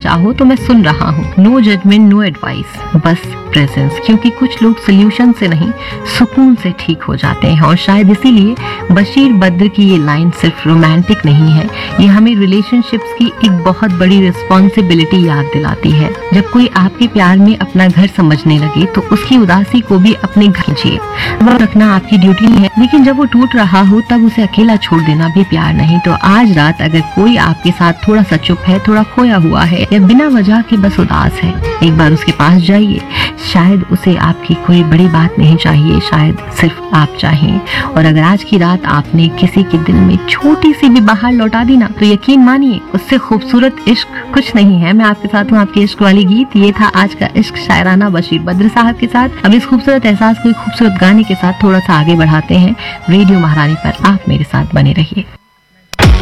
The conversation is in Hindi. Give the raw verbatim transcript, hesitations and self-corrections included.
चाहो तो मैं सुन रहा हूँ। नो जजमेंट, नो एडवाइस, बस प्रेजेंस। क्योंकि कुछ लोग सोल्यूशन से नहीं, सुकून से ठीक हो जाते हैं। और शायद इसीलिए बशीर बद्र की ये लाइन सिर्फ रोमांटिक नहीं है, ये हमें रिलेशनशिप्स की एक बहुत बड़ी रिस्पॉन्सिबिलिटी याद दिलाती है। जब कोई आपके प्यार में अपना घर समझने लगे तो उसकी उदासी को भी अपने घर खींचिए। वो रखना आपकी ड्यूटी नहीं है, लेकिन जब वो टूट रहा हो तब उसे अकेला छोड़ देना भी प्यार नहीं। तो आज रात अगर कोई आपके साथ थोड़ा सा चुप है, थोड़ा खोया हुआ है या बिना वजह के बस उदास है, एक बार उसके पास जाइए। शायद उसे आपकी कोई बड़ी बात नहीं चाहिए, शायद सिर्फ आप चाहिए। और अगर आज की रात आपने किसी के दिल में छोटी सी भी बाहर लौटा दी ना, तो यकीन मानिए उससे खूबसूरत इश्क कुछ नहीं है। मैं आपके साथ हूँ, आपके इश्क वाली गीत। ये था आज का इश्क शायराना बशीर बद्र साहब के साथ। अब इस खूबसूरत एहसास को खूबसूरत गाने के साथ थोड़ा सा आगे बढ़ाते हैं। रेडियो महारानी पर आप मेरे साथ बने रहिए।